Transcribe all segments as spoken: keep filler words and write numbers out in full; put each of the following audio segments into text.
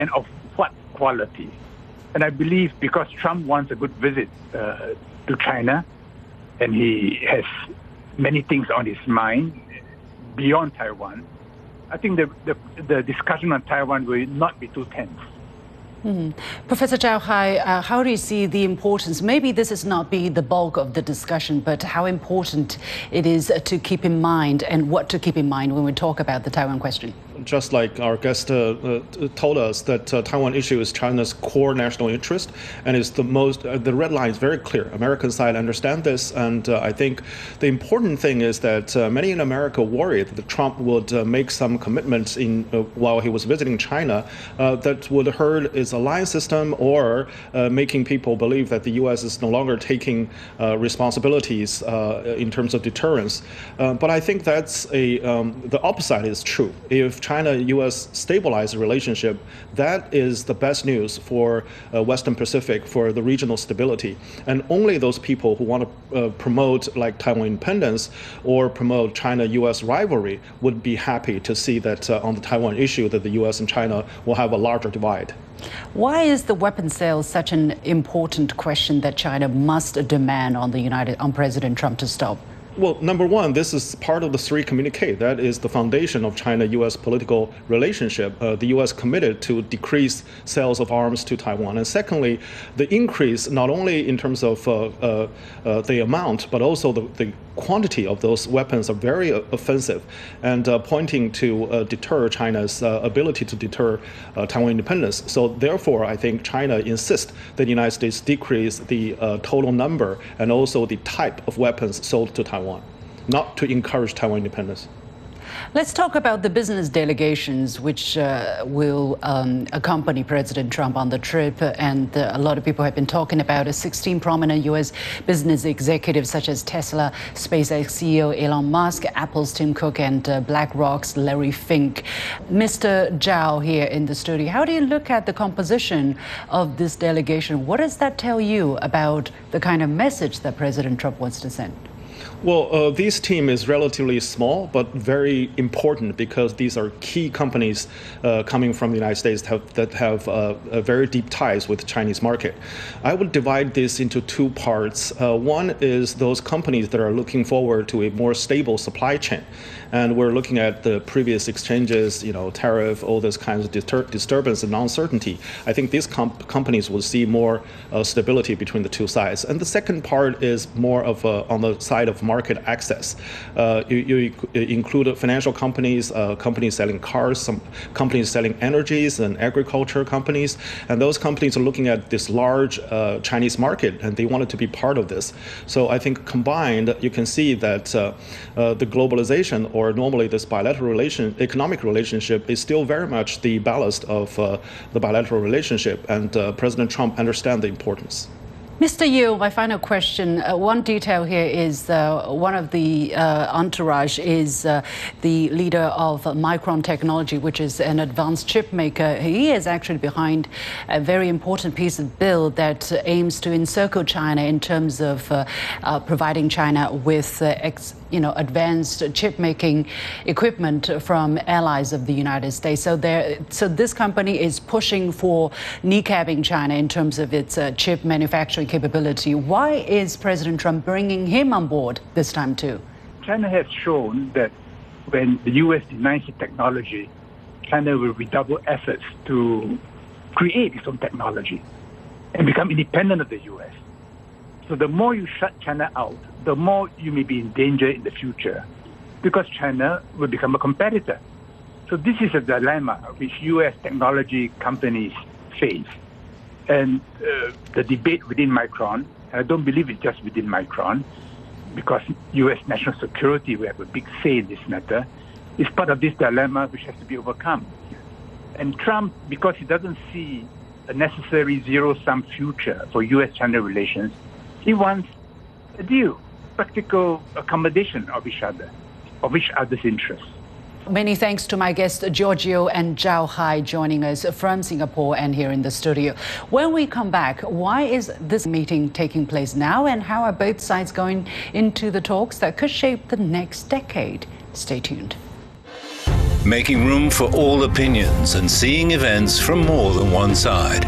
and of what quality. And I believe because Trump wants a good visit uh, to China, and he has many things on his mind beyond Taiwan, I think the, the, the discussion on Taiwan will not be too tense. Mm. Professor Zhao Hai, uh, how do you see the importance? Maybe this is not be the bulk of the discussion, but how important it is to keep in mind and what to keep in mind when we talk about the Taiwan question? Just like our guest uh, uh, told us that uh, Taiwan issue is China's core national interest and is the most, uh, the red line is very clear. American side understand this, and uh, I think the important thing is that uh, many in America worried that Trump would uh, make some commitments in uh, while he was visiting China uh, that would hurt its alliance system or uh, making people believe that the U S is no longer taking uh, responsibilities uh, in terms of deterrence. Uh, but I think that's a um, the opposite is true. If China-U S stabilized relationship, that is the best news for uh, Western Pacific, for the regional stability. And only those people who want to uh, promote like Taiwan independence or promote China-U S rivalry would be happy to see that uh, on the Taiwan issue that the U S and China will have a larger divide. Why is the weapon sale such an important question that China must demand on the United on President Trump to stop? Well, number one, this is part of the three communique. That is the foundation of China-U S political relationship. Uh, the U S committed to decrease sales of arms to Taiwan. And secondly, the increase not only in terms of uh, uh, uh, the amount, but also the, the quantity of those weapons are very uh, offensive and uh, pointing to uh, deter China's uh, ability to deter uh, Taiwan independence. So therefore, I think China insists that the United States decrease the uh, total number and also the type of weapons sold to Taiwan, not to encourage Taiwan independence. Let's talk about the business delegations which uh, will um, accompany President Trump on the trip. And uh, a lot of people have been talking about it. sixteen prominent U S business executives such as Tesla, SpaceX C E O Elon Musk, Apple's Tim Cook, and uh, BlackRock's Larry Fink. Mister Zhao here in the studio, how do you look at the composition of this delegation? What does that tell you about the kind of message that President Trump wants to send? Well, uh, this team is relatively small, but very important because these are key companies uh, coming from the United States have, that have uh, very deep ties with the Chinese market. I would divide this into two parts. Uh, one is those companies that are looking forward to a more stable supply chain. And we're looking at the previous exchanges, you know, tariff, all those kinds of distur disturbance and uncertainty. I think these comp companies will see more uh, stability between the two sides. And the second part is more of a, on the side of market access. Uh, you, you include financial companies, uh, companies selling cars, some companies selling energies and agriculture companies. And those companies are looking at this large uh, Chinese market, and they wanted to be part of this. So I think combined, you can see that uh, uh, the globalization or or normally this bilateral relation, economic relationship is still very much the ballast of uh, the bilateral relationship, and uh, President Trump understands the importance. Mister Yu, my final question. Uh, one detail here is uh, one of the uh, entourage is uh, the leader of Micron Technology, which is an advanced chip maker. He is actually behind a very important piece of bill that aims to encircle China in terms of uh, uh, providing China with uh, ex you know, advanced chip making equipment from allies of the United States. So there, so this company is pushing for kneecapping China in terms of its uh, chip manufacturing capability. Why is President Trump bringing him on board this time too? China has shown that when the U S denies the technology, China will redouble efforts to create its own technology and become independent of the U S. So the more you shut China out, the more you may be in danger in the future, because China will become a competitor. So this is a dilemma which U S technology companies face. And uh, the debate within Micron, and I don't believe it's just within Micron, because U S national security will have a big say in this matter, is part of this dilemma which has to be overcome. And Trump, because he doesn't see a necessary zero-sum future for U S China relations, he wants a deal, practical accommodation of each other, of each other's interests. Many thanks to my guests, Giorgio and Zhao Hai, joining us from Singapore and here in the studio. When we come back, why is this meeting taking place now, and how are both sides going into the talks that could shape the next decade? Stay tuned. making room for all opinions and seeing events from more than one side.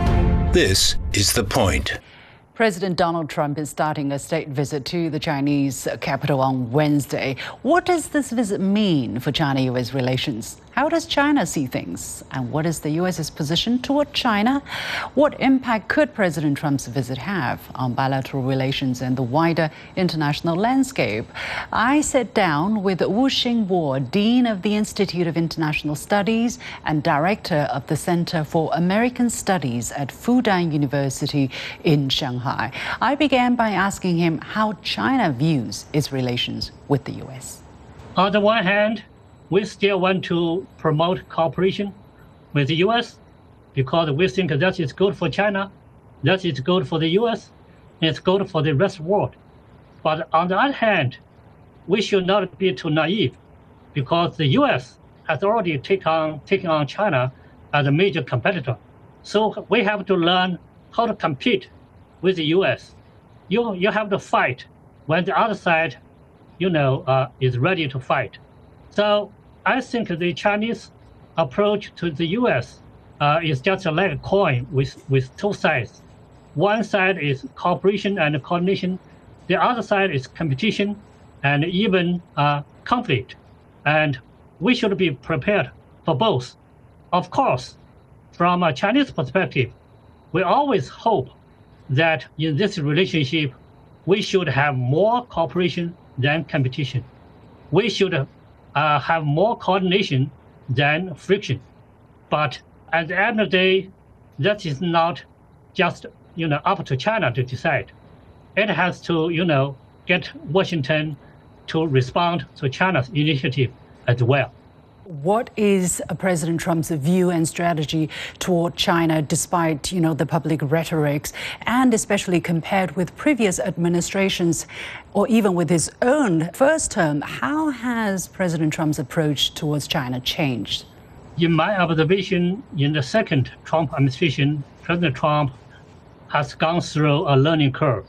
This is The Point. President Donald Trump is starting a state visit to the Chinese capital on Wednesday. What does this visit mean for China-U S relations? How does China see things? And what is the U S's position toward China? What impact could President Trump's visit have on bilateral relations and the wider international landscape? I sat down with Wu Xingbo, Dean of the Institute of International Studies and Director of the Center for American Studies at Fudan University in Shanghai. I began by asking him how China views its relations with the U S. On the one hand, we still want to promote cooperation with the U S because we think that is good for China, that is good for the U S, and it's good for the rest of the world. But on the other hand, we should not be too naive because the U S has already taken on, taken on China as a major competitor. So we have to learn how to compete with the U S. You, you have to fight when the other side, you know, uh, is ready to fight. So I think the Chinese approach to the U S uh, is just like a coin with, with two sides. One side is cooperation and coordination. The other side is competition and even uh, conflict. And we should be prepared for both. Of course, from a Chinese perspective, we always hope that in this relationship, we should have more cooperation than competition. We should uh, have more coordination than friction. But at the end of the day, that is not just you know up to China to decide. It has to you know get Washington to respond to China's initiative as well. What is President Trump's view and strategy toward China, despite, you know, the public rhetorics, and especially compared with previous administrations, or even with his own first term? How has President Trump's approach towards China changed? In my observation, in the second Trump administration, President Trump has gone through a learning curve.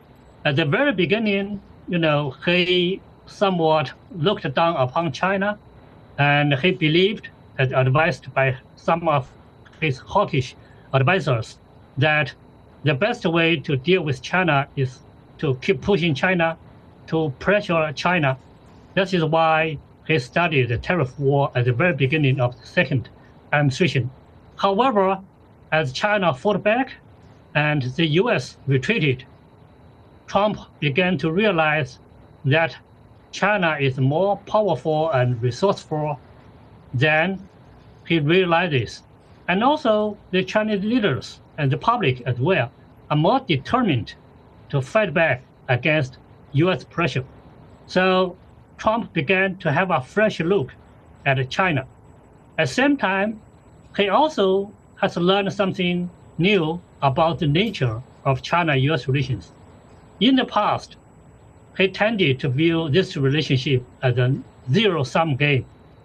At the very beginning, you know, he somewhat looked down upon China. And he believed, as advised by some of his hawkish advisors, that the best way to deal with China is to keep pushing China, to pressure China. That is why he started the tariff war at the very beginning of the second administration. However, as China fought back and the U S retreated, Trump began to realize that China is more powerful and resourceful than he realizes. And also the Chinese leaders and the public as well are more determined to fight back against U S pressure. So Trump began to have a fresh look at China. At the same time, he also has learned something new about the nature of China-U S relations. In the past, he tended to view this relationship as a zero-sum game.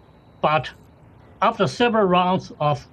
But after several rounds of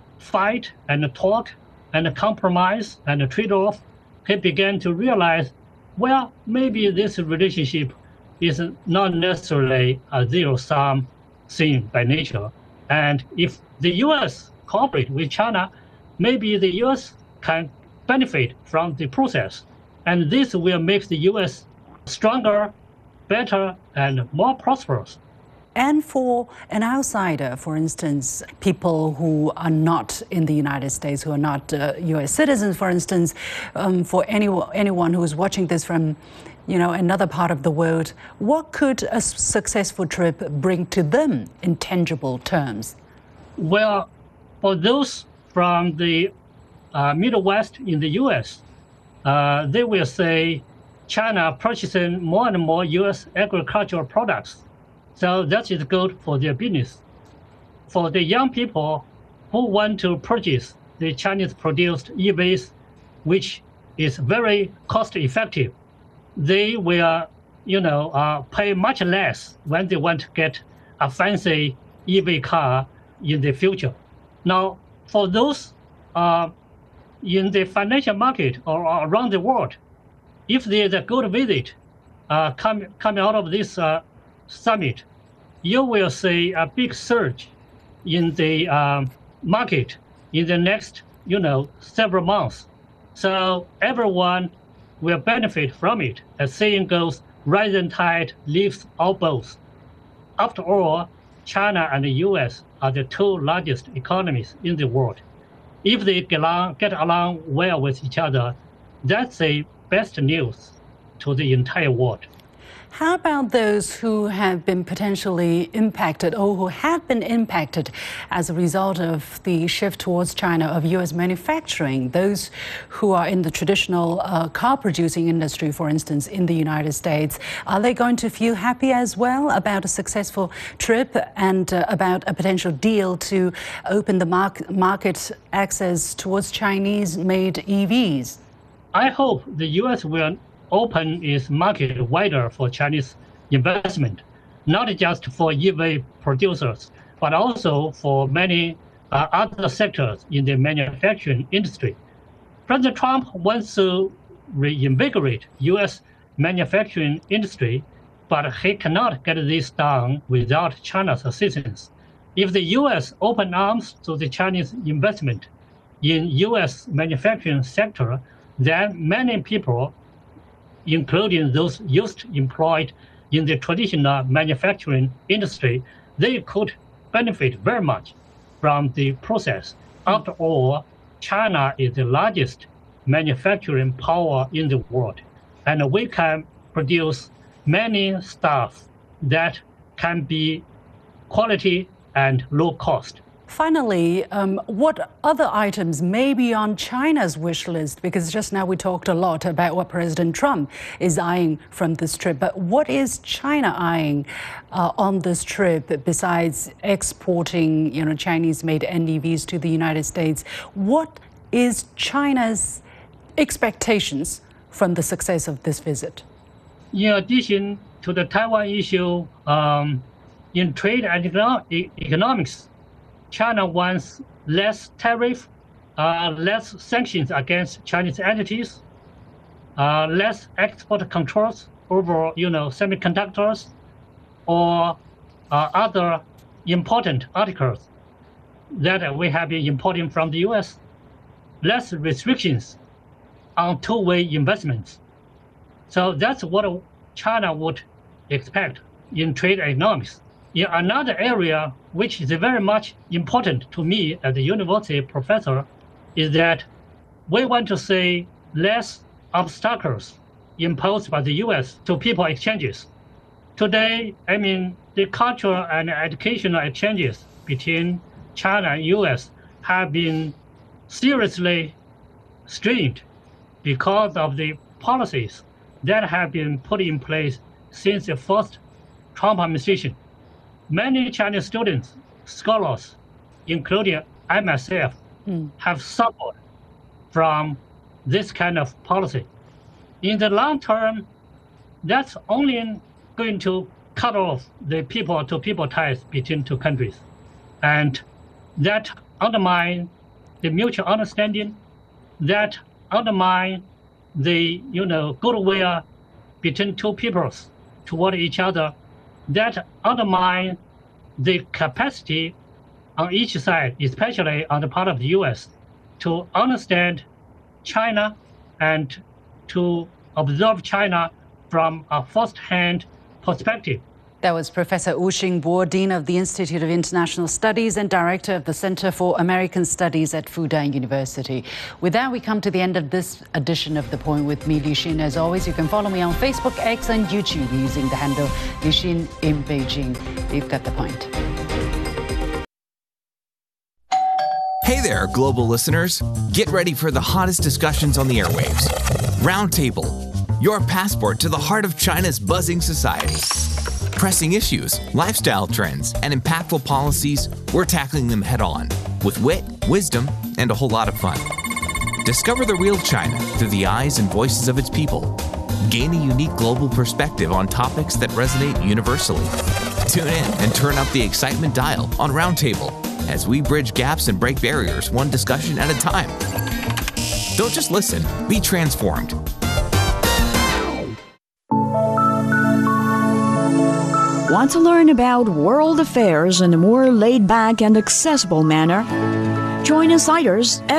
fight and talk and compromise and trade-off, he began to realize, well, maybe this relationship is not necessarily a zero-sum thing by nature. And if the U S cooperate with China, maybe the U S can benefit from the process. And this will make the U S stronger, better, and more prosperous. And for an outsider, for instance, people who are not in the United States, who are not uh, U S citizens, for instance, um, for anyone, anyone who is watching this from, you know, another part of the world, what could a successful trip bring to them in tangible terms? Well, for those from the uh, Middle West in the U S, uh, they will say, China purchasing more and more U S agricultural products. So that is good for their business. For the young people who want to purchase the Chinese-produced E Vs, which is very cost-effective, they will, you know, uh, pay much less when they want to get a fancy E V car in the future. Now, for those uh, in the financial market or, or around the world, if there's a good visit uh, come, coming out of this uh, summit, you will see a big surge in the um, market in the next, you know, several months. So everyone will benefit from it. As saying goes, rising tide lifts all boats. After all, China and the U S are the two largest economies in the world. If they get along, get along well with each other, that's the best news to the entire world. How about those who have been potentially impacted or who have been impacted as a result of the shift towards China of U S manufacturing? Those who are in the traditional uh, car producing industry, for instance, in the United States, are they going to feel happy as well about a successful trip and uh, about a potential deal to open the mar- market access towards Chinese-made E Vs? I hope the U S will open its market wider for Chinese investment, not just for E V producers, but also for many uh, other sectors in the manufacturing industry. President Trump wants to reinvigorate U S manufacturing industry, but he cannot get this done without China's assistance. If the U S open arms to the Chinese investment in U S manufacturing sector, then many people, including those used employed in the traditional manufacturing industry, they could benefit very much from the process. After all, China is the largest manufacturing power in the world, and we can produce many stuff that can be quality and low cost. Finally, um, what other items may be on China's wish list? Because just now we talked a lot about what President Trump is eyeing from this trip. But what is China eyeing uh, on this trip besides exporting, you know, Chinese-made N E Vs to the United States? What is China's expectations from the success of this visit? In addition to the Taiwan issue, um, in trade and econo- economics, China wants less tariff, uh, less sanctions against Chinese entities, uh, less export controls over, you know, semiconductors or uh, other important articles that we have been importing from the U S, less restrictions on two-way investments. So that's what China would expect in trade economics. In another area, which is very much important to me as a university professor, is that we want to see less obstacles imposed by the U S to people exchanges. Today, I mean, the cultural and educational exchanges between China and U S have been seriously strained because of the policies that have been put in place since the first Trump administration. Many Chinese students, scholars, including I myself, mm. have suffered from this kind of policy. In the long term, that's only going to cut off the people-to-people ties between two countries. And that undermines the mutual understanding, that undermines the, you know, goodwill between two peoples toward each other, that undermines the capacity on each side, especially on the part of the U S, to understand China and to observe China from a first-hand perspective. That was Professor Wu Xingbo, Dean of the Institute of International Studies and Director of the Center for American Studies at Fudan University. With that, we come to the end of this edition of The Point with me, Li Xin. As always, you can follow me on Facebook, X, and YouTube using the handle Li Xin in Beijing. We've got the point. Hey there, global listeners. Get ready for the hottest discussions on the airwaves. Roundtable, your passport to the heart of China's buzzing society. Pressing issues, lifestyle trends, and impactful policies, we're tackling them head on with wit, wisdom, and a whole lot of fun. Discover the real China through the eyes and voices of its people. Gain a unique global perspective on topics that resonate universally. Tune in and turn up the excitement dial on Roundtable as we bridge gaps and break barriers one discussion at a time. Don't just listen, be transformed. Want to learn about world affairs in a more laid-back and accessible manner? Join Insiders